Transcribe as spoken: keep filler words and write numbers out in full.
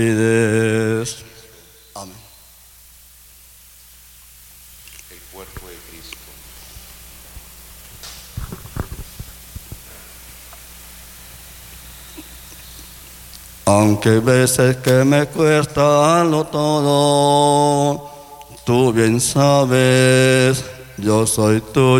Amén. El cuerpo de Cristo. Aunque veces que me cuesta darlo todo, tú bien sabes, yo soy tuyo.